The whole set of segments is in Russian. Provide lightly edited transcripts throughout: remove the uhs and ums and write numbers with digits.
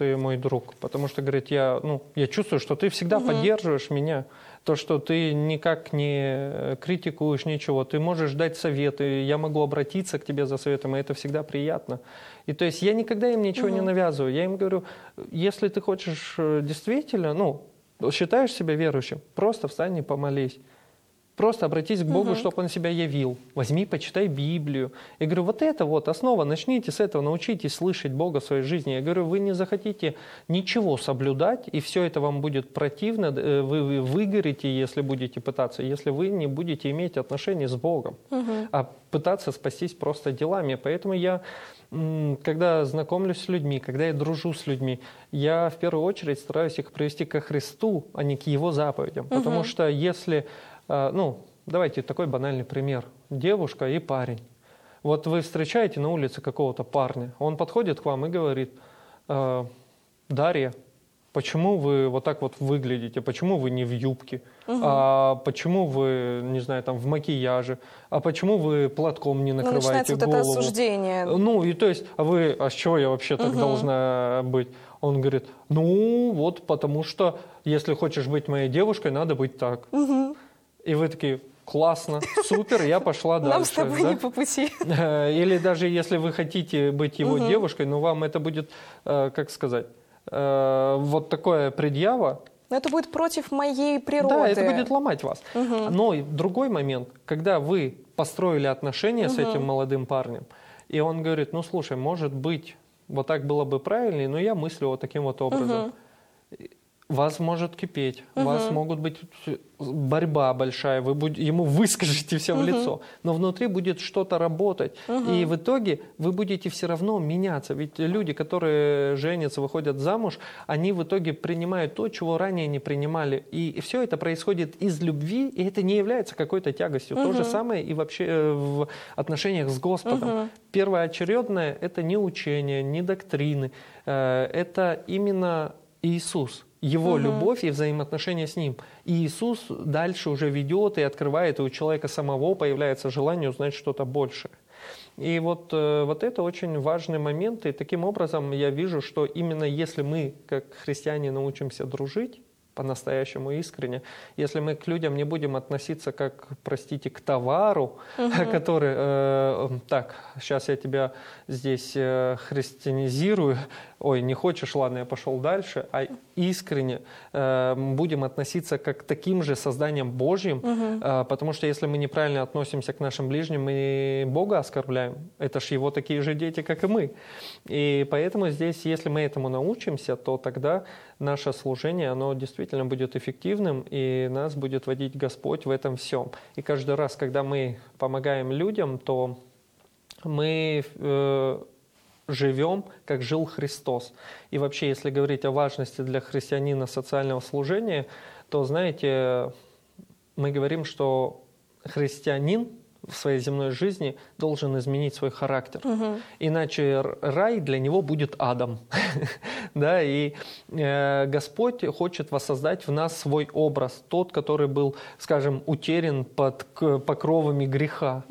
ты мой друг, потому что, говорит, я чувствую, что ты всегда поддерживаешь меня, то, что ты никак не критикуешь ничего, ты можешь дать советы, я могу обратиться к тебе за советом, и это всегда приятно. И то есть я никогда им ничего не навязываю, я им говорю, если ты хочешь действительно, считаешь себя верующим, просто встань и помолись. Просто обратись к Богу, чтобы Он себя явил. Возьми, почитай Библию. Я говорю, вот это вот основа, начните с этого, научитесь слышать Бога в своей жизни. Я говорю, вы не захотите ничего соблюдать, и все это вам будет противно, вы выгорите, если будете пытаться, если вы не будете иметь отношения с Богом, а пытаться спастись просто делами. Поэтому я, когда знакомлюсь с людьми, когда я дружу с людьми, я в первую очередь стараюсь их привести ко Христу, а не к Его заповедям. Потому что если... давайте такой банальный пример. Девушка и парень. Вот вы встречаете на улице какого-то парня, он подходит к вам и говорит, Дарья, почему вы вот так вот выглядите, почему вы не в юбке, почему вы, не знаю, там в макияже, а почему вы платком не накрываете голову? Начинается вот это осуждение. И то есть, а с чего я вообще так должна быть? Он говорит, потому что если хочешь быть моей девушкой, надо быть так. И вы такие, классно, супер, я пошла дальше. Нам с тобой не по пути. Или даже если вы хотите быть его девушкой, но вам это будет, как сказать, вот такое предъява. Но это будет против моей природы. Да, это будет ломать вас. Но другой момент, когда вы построили отношения с этим молодым парнем, и он говорит, слушай, может быть, вот так было бы правильнее, но я мыслю вот таким вот образом. Вас может кипеть, у вас могут быть борьба большая, вы ему выскажете все в лицо, но внутри будет что-то работать, и в итоге вы будете все равно меняться. Ведь люди, которые женятся, выходят замуж, они в итоге принимают то, чего ранее не принимали. И все это происходит из любви, и это не является какой-то тягостью. То же самое и вообще в отношениях с Господом. Первоочередное – это не учение, не доктрины, это именно Иисус. Его любовь и взаимоотношения с Ним. И Иисус дальше уже ведет и открывает, и у человека самого появляется желание узнать что-то большее. И вот это очень важный момент. И таким образом я вижу, что именно если мы, как христиане, научимся дружить, по-настоящему искренне, если мы к людям не будем относиться как, простите, к товару, который, так, сейчас я тебя здесь христианизирую, ой, не хочешь, ладно, я пошел дальше, а искренне будем относиться как к таким же созданиям Божьим, потому что если мы неправильно относимся к нашим ближним, мы Бога оскорбляем, это ж Его такие же дети, как и мы. И поэтому здесь, если мы этому научимся, то тогда наше служение, оно действительно будет эффективным, и нас будет водить Господь в этом всем. И каждый раз, когда мы помогаем людям, то мы живем, как жил Христос. И вообще, если говорить о важности для христианина социального служения, то, знаете, мы говорим, что христианин в своей земной жизни должен изменить свой характер. Иначе рай для него будет адом. Да, и Господь хочет воссоздать в нас свой образ, тот, который был, скажем, утерян под покровами греха.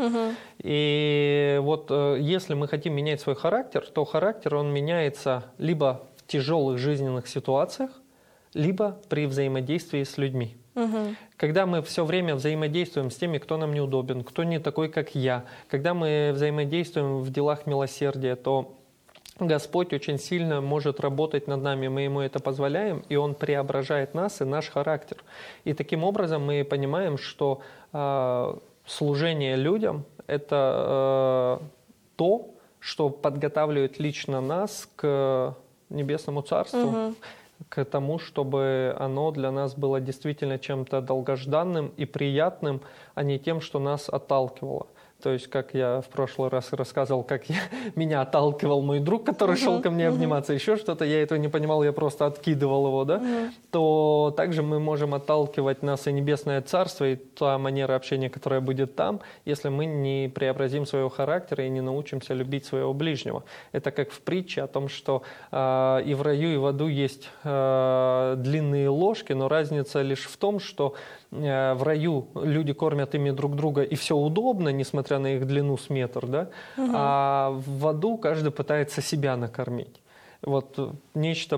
И вот если мы хотим менять свой характер, то характер, он меняется либо в тяжелых жизненных ситуациях, либо при взаимодействии с людьми. Когда мы все время взаимодействуем с теми, кто нам неудобен, кто не такой, как я, когда мы взаимодействуем в делах милосердия, то Господь очень сильно может работать над нами, мы Ему это позволяем, и Он преображает нас и наш характер. И таким образом мы понимаем, что служение людям – это то, что подготавливает лично нас к Небесному Царству, к тому, чтобы оно для нас было действительно чем-то долгожданным и приятным, а не тем, что нас отталкивало. То есть, как я в прошлый раз рассказывал, как меня отталкивал мой друг, который шел ко мне обниматься, еще что-то, я этого не понимал, я просто откидывал его, да, то также мы можем отталкивать нас и Небесное Царство, и та манера общения, которая будет там, если мы не преобразим своего характера и не научимся любить своего ближнего. Это как в притче о том, что и в раю, и в аду есть длинные ложки, но разница лишь в том, что в раю люди кормят ими друг друга, и все удобно, несмотря на их длину с метр, да? А в аду каждый пытается себя накормить. Вот нечто